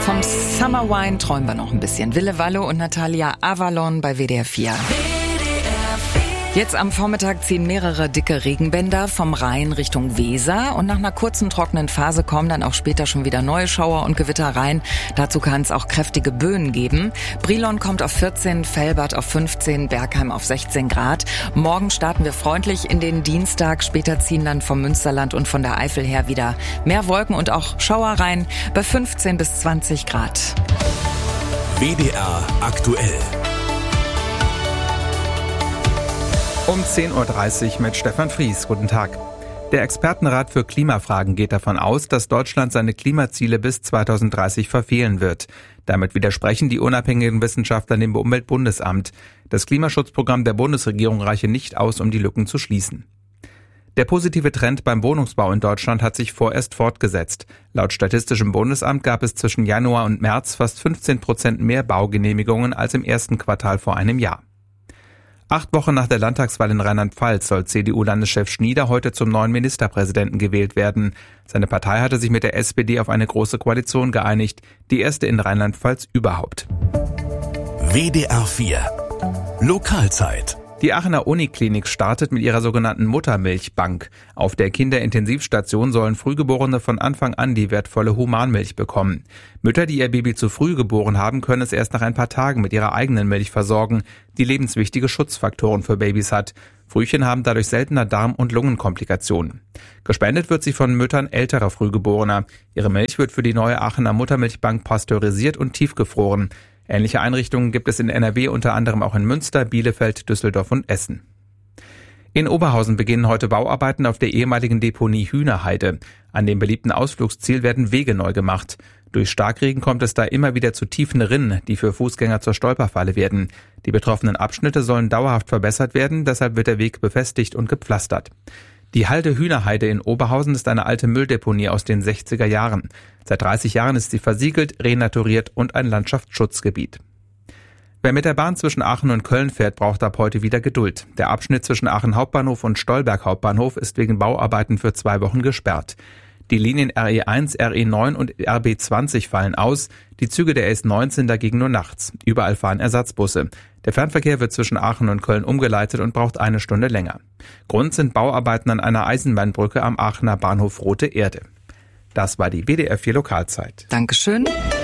Vom Summer Wine träumen wir noch ein bisschen. Wille Wallo und Natalia Avalon bei WDR 4. Jetzt am Vormittag ziehen mehrere dicke Regenbänder vom Rhein Richtung Weser und nach einer kurzen trockenen Phase kommen dann auch später schon wieder neue Schauer und Gewitter rein. Dazu kann es auch kräftige Böen geben. Brilon kommt auf 14, Velbert auf 15, Bergheim auf 16 Grad. Morgen starten wir freundlich in den Dienstag. Später ziehen dann vom Münsterland und von der Eifel her wieder mehr Wolken und auch Schauer rein bei 15 bis 20 Grad. WDR aktuell. Um 10.30 Uhr mit Stefan Fries. Guten Tag. Der Expertenrat für Klimafragen geht davon aus, dass Deutschland seine Klimaziele bis 2030 verfehlen wird. Damit widersprechen die unabhängigen Wissenschaftler dem Umweltbundesamt. Das Klimaschutzprogramm der Bundesregierung reiche nicht aus, um die Lücken zu schließen. Der positive Trend beim Wohnungsbau in Deutschland hat sich vorerst fortgesetzt. Laut Statistischem Bundesamt gab es zwischen Januar und März fast 15% mehr Baugenehmigungen als im ersten Quartal vor einem Jahr. 8 Wochen nach der Landtagswahl in Rheinland-Pfalz soll CDU-Landeschef Schnieder heute zum neuen Ministerpräsidenten gewählt werden. Seine Partei hatte sich mit der SPD auf eine große Koalition geeinigt, die erste in Rheinland-Pfalz überhaupt. WDR 4 Lokalzeit. Die Aachener Uniklinik startet mit ihrer sogenannten Muttermilchbank. Auf der Kinderintensivstation sollen Frühgeborene von Anfang an die wertvolle Humanmilch bekommen. Mütter, die ihr Baby zu früh geboren haben, können es erst nach ein paar Tagen mit ihrer eigenen Milch versorgen, die lebenswichtige Schutzfaktoren für Babys hat. Frühchen haben dadurch seltener Darm- und Lungenkomplikationen. Gespendet wird sie von Müttern älterer Frühgeborener. Ihre Milch wird für die neue Aachener Muttermilchbank pasteurisiert und tiefgefroren. Ähnliche Einrichtungen gibt es in NRW, unter anderem auch in Münster, Bielefeld, Düsseldorf und Essen. In Oberhausen beginnen heute Bauarbeiten auf der ehemaligen Deponie Hühnerheide. An dem beliebten Ausflugsziel werden Wege neu gemacht. Durch Starkregen kommt es da immer wieder zu tiefen Rinnen, die für Fußgänger zur Stolperfalle werden. Die betroffenen Abschnitte sollen dauerhaft verbessert werden, deshalb wird der Weg befestigt und gepflastert. Die Halde Hühnerheide in Oberhausen ist eine alte Mülldeponie aus den 60er Jahren. Seit 30 Jahren ist sie versiegelt, renaturiert und ein Landschaftsschutzgebiet. Wer mit der Bahn zwischen Aachen und Köln fährt, braucht ab heute wieder Geduld. Der Abschnitt zwischen Aachen Hauptbahnhof und Stolberg Hauptbahnhof ist wegen Bauarbeiten für 2 Wochen gesperrt. Die Linien RE1, RE9 und RB20 fallen aus, die Züge der S19 dagegen nur nachts. Überall fahren Ersatzbusse. Der Fernverkehr wird zwischen Aachen und Köln umgeleitet und braucht 1 Stunde länger. Grund sind Bauarbeiten an einer Eisenbahnbrücke am Aachener Bahnhof Rote Erde. Das war die WDR 4 Lokalzeit. Dankeschön.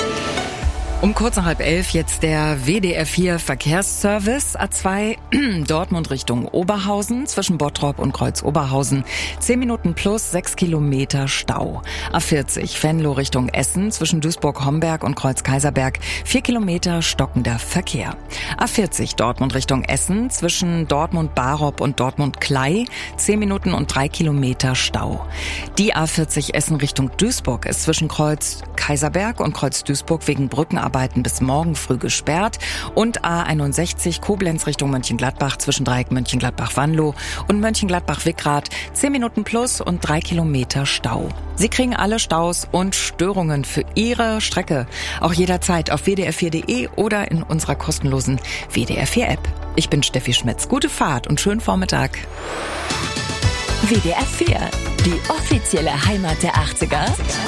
Um kurz nach 10:30 jetzt der WDR 4 Verkehrsservice. A2 Dortmund Richtung Oberhausen zwischen Bottrop und Kreuz-Oberhausen. 10 Minuten plus 6 Kilometer Stau. A40 Venlo Richtung Essen zwischen Duisburg-Homberg und Kreuz-Kaiserberg. 4 Kilometer stockender Verkehr. A40 Dortmund Richtung Essen zwischen Dortmund-Barop und Dortmund-Klei. 10 Minuten und 3 Kilometer Stau. Die A40 Essen Richtung Duisburg ist zwischen Kreuz-Kaiserberg und Kreuz-Duisburg wegen Brückenarbeit bis morgen früh gesperrt und A61 Koblenz Richtung Mönchengladbach zwischen Dreieck Mönchengladbach-Wanlo und Mönchengladbach-Wickrath 10 Minuten plus und 3 Kilometer Stau. Sie kriegen alle Staus und Störungen für Ihre Strecke auch jederzeit auf wdr4.de oder in unserer kostenlosen WDR 4 App. Ich bin Steffi Schmitz. Gute Fahrt und schönen Vormittag. WDR 4, die offizielle Heimat der 80er.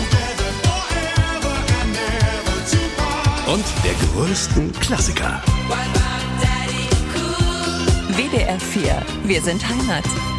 Und der größten Klassiker. WDR 4, wir sind Heimat.